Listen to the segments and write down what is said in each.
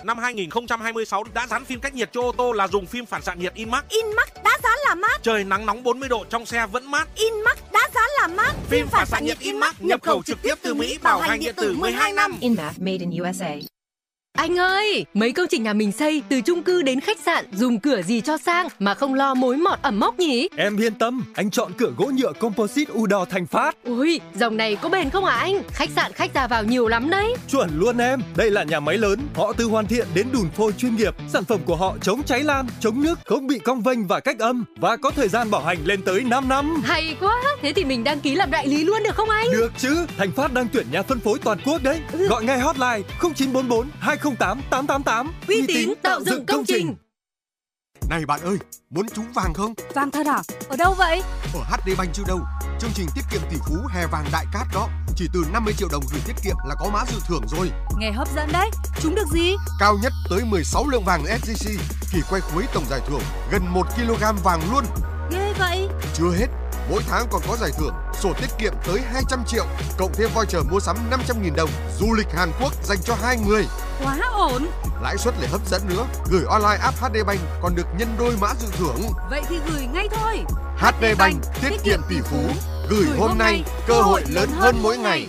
Năm 2026 đã dán phim cách nhiệt cho ô tô là dùng phim phản xạ nhiệt Inmax. Inmax đã dán là mát. Trời nắng nóng 40 độ trong xe vẫn mát. Inmax đã dán là mát. Phim phản xạ nhiệt Inmax nhập khẩu trực tiếp từ Mỹ, bảo hành điện tử 12 năm. Inmax made in USA. Anh ơi, mấy công trình nhà mình xây từ chung cư đến khách sạn dùng cửa gì cho sang mà không lo mối mọt ẩm mốc nhỉ? Em yên tâm, anh chọn cửa gỗ nhựa composite Udor Thành Phát. Ôi, dòng này có bền không hả anh? Khách sạn khách ra vào nhiều lắm đấy. Chuẩn luôn em, đây là nhà máy lớn, họ từ hoàn thiện đến đùn phôi chuyên nghiệp. Sản phẩm của họ chống cháy lan, chống nước, không bị cong vênh và cách âm và có thời gian bảo hành lên tới 5 năm. Hay quá, thế thì mình đăng ký làm đại lý luôn được không anh? Được chứ, Thành Phát đang tuyển nhà phân phối toàn quốc đấy. Gọi ngay hotline 0944 208 888. Uy tín tạo dựng công trình. Này bạn ơi, muốn trúng vàng không? Vàng thật à? Ở đâu vậy? Ở HD Bank chứ đâu. Chương trình tiết kiệm tỷ phú hè vàng đại cát đó. Chỉ từ 50 triệu đồng gửi tiết kiệm là có mã dự thưởng rồi. Nghe hấp dẫn đấy. Trúng được gì? Cao nhất tới 16 lượng vàng SJC. Kỳ quay cuối tổng giải thưởng gần 1 kg vàng luôn. Ghê vậy. Chưa hết, mỗi tháng còn có giải thưởng sổ tiết kiệm tới 200 triệu, cộng thêm voucher mua sắm 500.000 đồng, du lịch Hàn Quốc dành cho 2 người. Quá ổn. Lãi suất lại hấp dẫn nữa, gửi online app HD Bank còn được nhân đôi mã dự thưởng. Vậy thì gửi ngay thôi. HD Bank, tiết kiệm tỷ phú, gửi hôm nay, cơ hội lớn hơn mỗi ngày.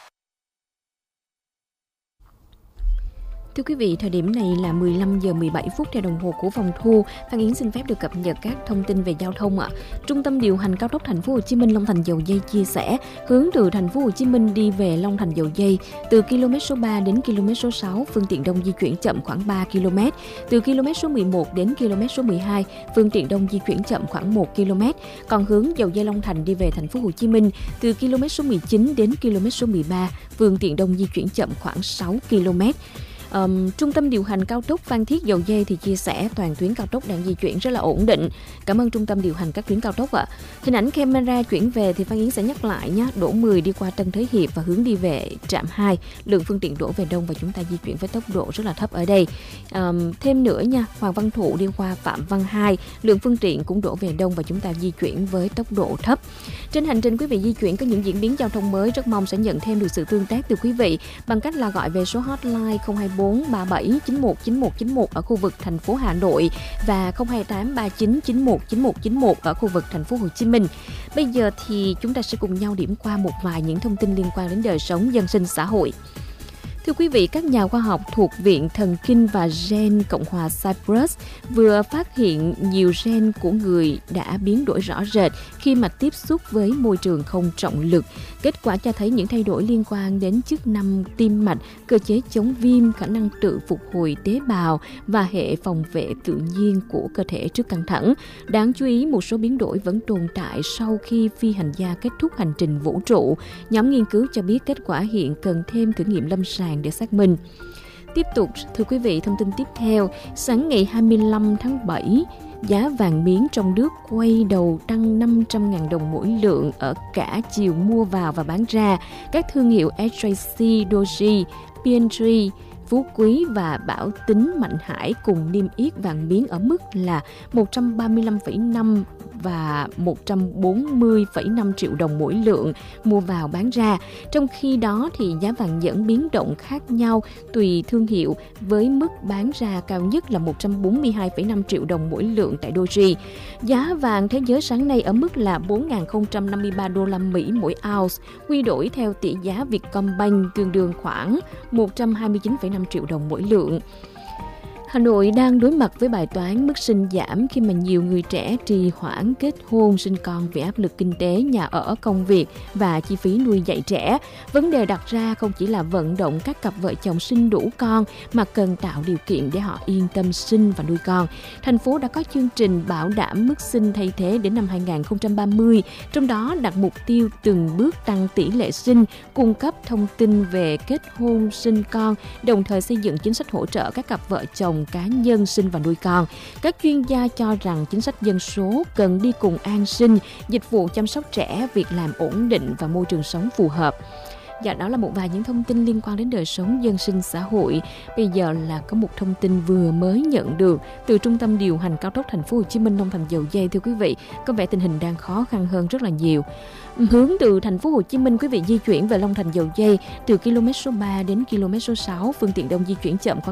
Thưa quý vị, thời điểm này là 15 giờ 17 phút theo đồng hồ của phòng thu. Phan Yến xin phép được cập nhật các thông tin về giao thông ạ. Trung tâm điều hành cao tốc Thành phố Hồ Chí Minh Long Thành Dầu Giây chia sẻ, hướng từ Thành phố Hồ Chí Minh đi về Long Thành Dầu Giây, từ km số 3 đến km số 6, phương tiện đông di chuyển chậm khoảng 3 km. Từ km số 11 đến km số 12, phương tiện đông di chuyển chậm khoảng 1 km. Còn hướng Dầu Giây Long Thành đi về Thành phố Hồ Chí Minh, từ km số 19 đến km số 13, phương tiện đông di chuyển chậm khoảng 6 km. Trung tâm điều hành cao tốc Phan Thiết Dầu Giây thì chia sẻ toàn tuyến cao tốc đang di chuyển rất là ổn định. Cảm ơn trung tâm điều hành các tuyến cao tốc ạ. Hình ảnh camera chuyển về thì Phan Yến sẽ nhắc lại nhé. Đỗ 10 đi qua Tân Thới Hiệp và hướng đi về trạm 2, lượng phương tiện đổ về đông và chúng ta di chuyển với tốc độ rất là thấp ở đây. Thêm nữa nha, Hoàng Văn Thụ đi qua Phạm Văn 2, lượng phương tiện cũng đổ về đông và chúng ta di chuyển với tốc độ thấp. Trên hành trình quý vị di chuyển có những diễn biến giao thông mới, rất mong sẽ nhận thêm được sự tương tác từ quý vị bằng cách là gọi về số hotline 024 37 91 91 91 ở khu vực thành phố Hà Nội và 028 39 91 91 91 ở khu vực thành phố Hồ Chí Minh. Bây giờ thì chúng ta sẽ cùng nhau điểm qua một vài những thông tin liên quan đến đời sống dân sinh xã hội. Thưa quý vị, các nhà khoa học thuộc Viện Thần kinh và Gen Cộng hòa Cyprus vừa phát hiện nhiều gen của người đã biến đổi rõ rệt khi mà tiếp xúc với môi trường không trọng lực. Kết quả cho thấy những thay đổi liên quan đến chức năng tim mạch, cơ chế chống viêm, khả năng tự phục hồi tế bào và hệ phòng vệ tự nhiên của cơ thể trước căng thẳng. Đáng chú ý, một số biến đổi vẫn tồn tại sau khi phi hành gia kết thúc hành trình vũ trụ. Nhóm nghiên cứu cho biết kết quả hiện cần thêm thử nghiệm lâm sàng để xác minh. Tiếp tục, thưa quý vị, thông tin tiếp theo, sáng ngày 25 tháng 7, giá vàng miếng trong nước quay đầu tăng 500.000 đồng mỗi lượng ở cả chiều mua vào và bán ra. Các thương hiệu SJC, Doji, P&G, Phú Quý và Bảo Tín Mạnh Hải cùng niêm yết vàng miếng ở mức là 135,5 và 140,5 triệu đồng mỗi lượng mua vào bán ra. Trong khi đó thì giá vàng nhẫn biến động khác nhau tùy thương hiệu, với mức bán ra cao nhất là 142,5 triệu đồng mỗi lượng tại Doji. Giá vàng thế giới sáng nay ở mức là 4.053 đô la Mỹ mỗi ounce, quy đổi theo tỷ giá Vietcombank tương đương khoảng 129,5 triệu đồng mỗi lượng. Hà Nội đang đối mặt với bài toán mức sinh giảm khi mà nhiều người trẻ trì hoãn kết hôn sinh con vì áp lực kinh tế, nhà ở, công việc và chi phí nuôi dạy trẻ. Vấn đề đặt ra không chỉ là vận động các cặp vợ chồng sinh đủ con mà cần tạo điều kiện để họ yên tâm sinh và nuôi con. Thành phố đã có chương trình bảo đảm mức sinh thay thế đến năm 2030, trong đó đặt mục tiêu từng bước tăng tỷ lệ sinh, cung cấp thông tin về kết hôn sinh con, đồng thời xây dựng chính sách hỗ trợ các cặp vợ chồng cá nhân sinh và nuôi con. Các chuyên gia cho rằng chính sách dân số cần đi cùng an sinh, dịch vụ chăm sóc trẻ, việc làm ổn định và môi trường sống phù hợp. Dạ, đó là một vài những thông tin liên quan đến đời sống dân sinh xã hội. Bây giờ là có một thông tin vừa mới nhận được từ Trung tâm điều hành cao tốc Thành phố Hồ Chí Minh Long Thành Dầu Giây. Thưa quý vị, có vẻ tình hình đang khó khăn hơn rất là nhiều. Hướng từ Thành phố Hồ Chí Minh, quý vị di chuyển về Long Thành Dầu Giây từ km số 3 đến km số 6, phương tiện đông di chuyển chậm khoảng